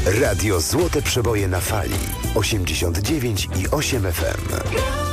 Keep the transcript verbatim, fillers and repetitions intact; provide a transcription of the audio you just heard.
Radio Złote Przeboje na fali osiemdziesiąt dziewięć i osiem F M.